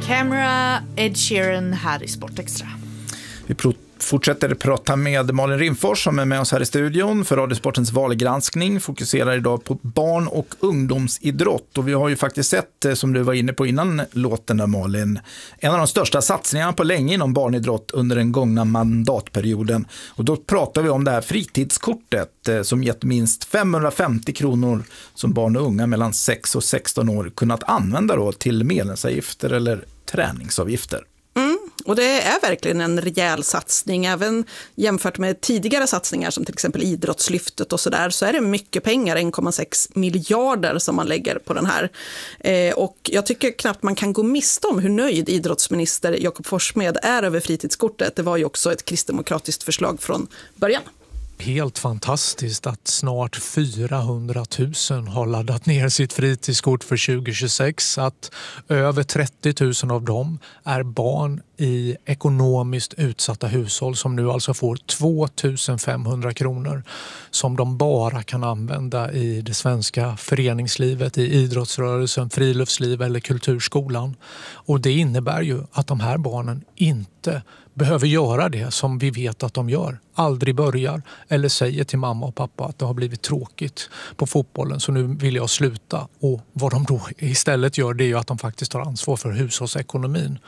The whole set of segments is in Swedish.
Camera, Ed Sheeran här i Sportextra. Vi fortsätter prata med Malin Rimfors som är med oss här i studion för Radiosportens valgranskning. Fokuserar idag på barn- och ungdomsidrott. Och vi har ju faktiskt sett, som du var inne på innan låten där Malin, en av de största satsningarna på länge inom barnidrott under den gångna mandatperioden. Och då pratar vi om det här fritidskortet som gett minst 550 kronor som barn och unga mellan 6 och 16 år kunnat använda då till medlemsavgifter eller träningsavgifter. Och det är verkligen en rejäl satsning, även jämfört med tidigare satsningar som till exempel idrottslyftet och sådär, så är det mycket pengar, 1,6 miljarder som man lägger på den här. Och jag tycker knappt man kan gå miste om hur nöjd idrottsminister Jakob Forssmed är över fritidskortet. Det var ju också ett kristdemokratiskt förslag från början. Helt fantastiskt att snart 400 000 har laddat ner sitt fritidskort för 2026. Att över 30 000 av dem är barn i ekonomiskt utsatta hushåll som nu alltså får 2 500 kronor som de bara kan använda i det svenska föreningslivet, i idrottsrörelsen, friluftsliv eller kulturskolan. Och det innebär ju att de här barnen inte behöver göra det som vi vet att de gör. Aldrig börjar eller säger till mamma och pappa att det har blivit tråkigt på fotbollen så nu vill jag sluta. Och vad de då istället gör, det är ju att de faktiskt tar ansvar för hushållsekonomin.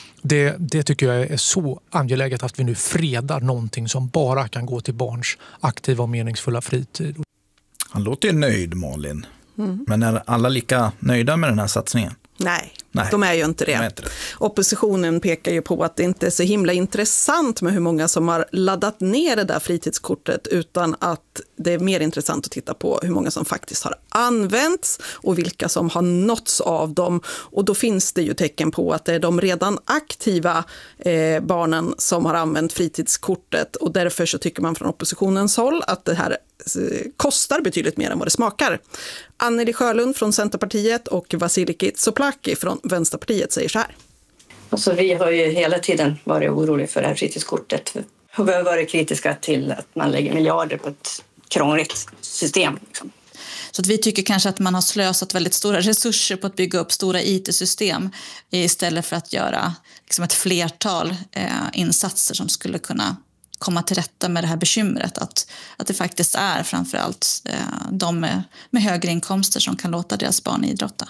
Det tycker jag är så angeläget att vi nu fredar någonting som bara kan gå till barns aktiva och meningsfulla fritid. Han låter ju nöjd, Malin. Men är alla lika nöjda med den här satsningen? Nej, de är ju inte det. Oppositionen pekar ju på att det inte är så himla intressant med hur många som har laddat ner det där fritidskortet, utan att det är mer intressant att titta på hur många som faktiskt har använts och vilka som har nåtts av dem. Och då finns det ju tecken på att det är de redan aktiva barnen som har använt fritidskortet, och därför så tycker man från oppositionens håll att det här kostar betydligt mer än vad det smakar. Anneli Sjölund från Centerpartiet och Vasiliki Tsouplaki från Vänsterpartiet säger så här. Alltså, vi har ju hela tiden varit oroliga för det här fritidskortet. Och vi har varit kritiska till att man lägger miljarder på ett krångligt system. Liksom. Så att vi tycker kanske att man har slösat väldigt stora resurser på att bygga upp stora IT-system istället för att göra liksom ett flertal insatser som skulle kunna komma till rätta med det här bekymret att det faktiskt är framförallt de med högre inkomster som kan låta deras barn idrotta.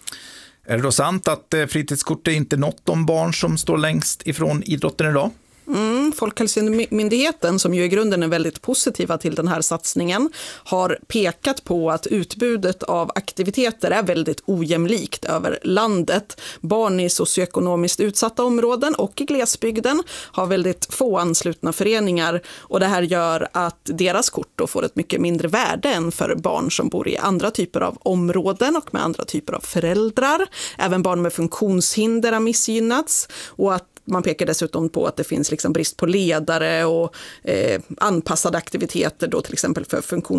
Är det då sant att fritidskortet inte nått de barn som står längst ifrån idrotten idag? Folkhälsomyndigheten, som ju i grunden är väldigt positiva till den här satsningen, har pekat på att utbudet av aktiviteter är väldigt ojämlikt över landet. Barn i socioekonomiskt utsatta områden och i glesbygden har väldigt få anslutna föreningar, och det här gör att deras kort då får ett mycket mindre värde än för barn som bor i andra typer av områden och med andra typer av föräldrar. Även barn med funktionshinder har missgynnats, och att man pekar dessutom på att det finns liksom brist på ledare och anpassade aktiviteter då till exempel för